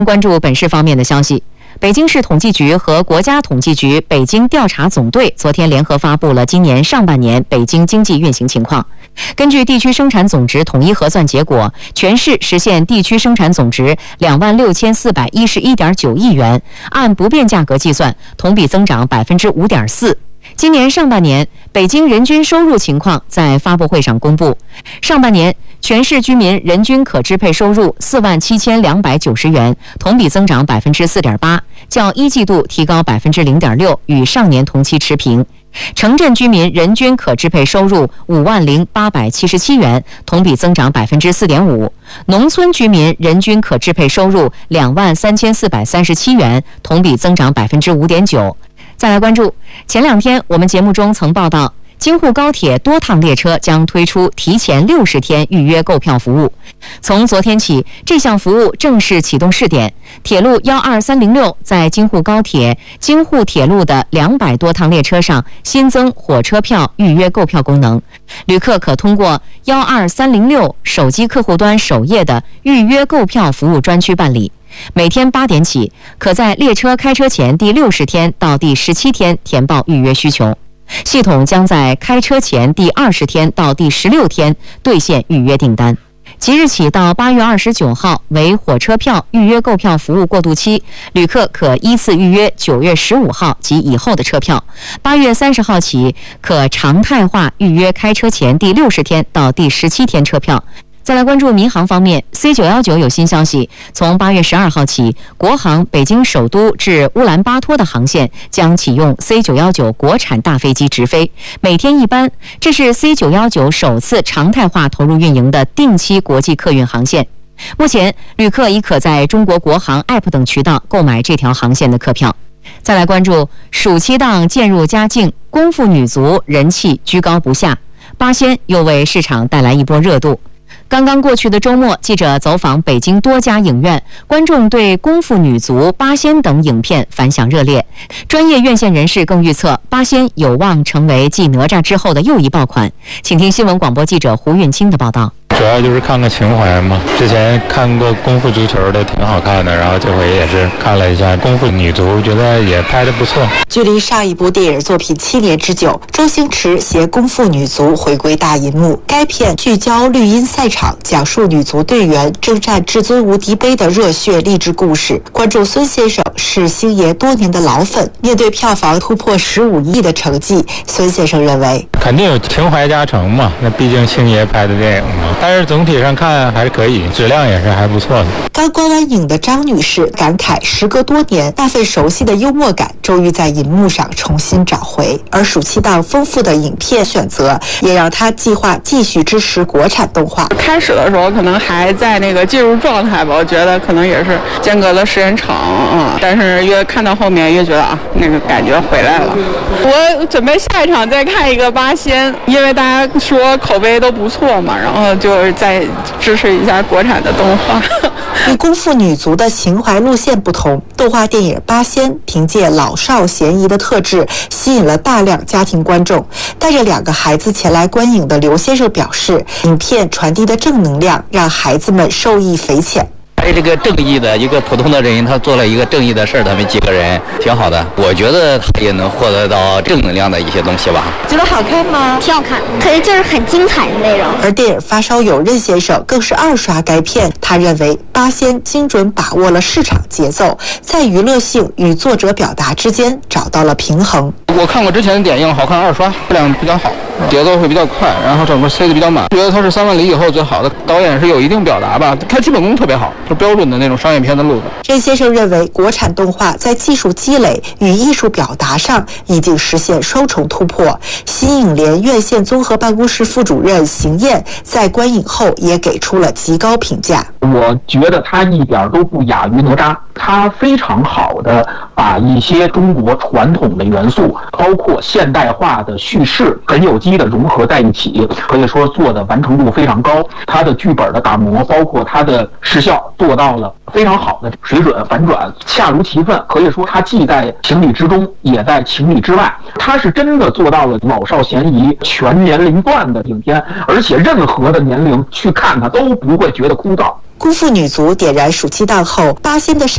关注本市方面的消息，北京市统计局和国家统计局北京调查总队昨天联合发布了今年上半年北京经济运行情况。根据地区生产总值统一核算结果，全市实现地区生产总值26411.9亿元，按不变价格计算，同比增长5.4%。今年上半年，北京人均收入情况在发布会上公布。上半年，全市居民人均可支配收入47290元，同比增长4.8%，较一季度提高0.6%，与上年同期持平。城镇居民人均可支配收入50877元，同比增长4.5%。农村居民人均可支配收入23437元，同比增长5.9%。再来关注，前2天我们节目中曾报道，京沪高铁多趟列车将推出提前60天预约购票服务。从昨天起，这项服务正式启动试点。铁路12306在京沪高铁、京沪铁路的200多趟列车上新增火车票预约购票功能，旅客可通过12306手机客户端首页的预约购票服务专区办理。每天8点起，可在列车开车前第60天到第17天填报预约需求。系统将在开车前第20天到第16天兑现预约订单。即日起到8月29号为火车票预约购票服务过渡期，旅客可依次预约9月15号及以后的车票。8月30号起，可常态化预约开车前第60天到第17天车票。再来关注民航方面 ，C919 有新消息，从8月12号起，国航北京首都至乌兰巴托的航线将启用 C919 国产大飞机直飞，每天1班。这是 C919 首次常态化投入运营的定期国际客运航线。目前，旅客已可在中国国航 App 等渠道购买这条航线的客票。再来关注暑期档渐入佳境，功夫女足人气居高不下，八仙又为市场带来一波热度。刚刚过去的周末，记者走访北京多家影院，观众对功夫女足、八仙等影片反响热烈。专业院线人士更预测，八仙有望成为继哪吒之后的又一爆款。请听新闻广播记者胡运清的报道。 主要就是看个情怀嘛，之前看过功夫足球的挺好看的，然后这回也是看了一下功夫女足，觉得也拍得不错。 距离上一部电影作品7年之久，周星驰携功夫女足回归大银幕。该片聚焦绿茵赛场，讲述女足队员征战至尊无敌杯的热血励志故事。观众孙先生是星爷多年的老粉，面对票房突破15亿的成绩，孙先生认为肯定有情怀加成嘛，那毕竟星爷拍的电影嘛。但是总体上看还是可以，质量也是还不错的。 刚观完影的张女士感慨，时隔多年，那份熟悉的幽默感终于在银幕上重新找回。而暑期档丰富的影片选择，也让她计划继续支持国产动画。 开始的时候可能还在那个进入状态吧，我觉得可能也是间隔了时间长但是越看到后面越觉得那个感觉回来了。我准备下一场再看一个八仙，因为大家说口碑都不错嘛，然后就是再支持一下国产的动画。 与功夫女足的情怀路线不同，动画电影《八仙》凭借老少咸宜的特质，吸引了大量家庭观众。带着2个孩子前来观影的刘先生表示，影片传递的正能量让孩子们受益匪浅。 这个正义的一个普通的人，他做了一个正义的事儿，他们几个人挺好的。我觉得他也能获得到正能量的一些东西吧。 觉得好看吗？ 挺好看，可是就是很精彩的内容。 而电影发烧友任先生更是2刷该片，他认为八仙精准把握了市场节奏，在娱乐性与作者表达之间找到了平衡。 我看过之前的点映，好看2刷，质量比较好，节奏会比较快，然后整个塞得比较满。觉得它是3万里以后最好的，导演是有一定表达吧，他基本功特别好，就标准的那种商业片的路子。 任先生认为，国产动画在技术积累与艺术表达上已经实现双重突破。新影联院线综合办公室副主任邢燕在观影后也给出了极高评价。 我觉得他一点都不亚于哪吒，他非常好的把一些中国传统的元素，包括现代化的叙事，很有机的融合在一起，可以说做的完成度非常高。他的剧本的打磨，包括他的视效，做到了非常好的水准，反转恰如其分。可以说他既在情理之中，也在情理之外。他是真的做到了老少咸宜、全年龄段的影片，而且任何的年龄去看它都不会觉得枯燥。 功夫女足点燃暑期档后，八仙的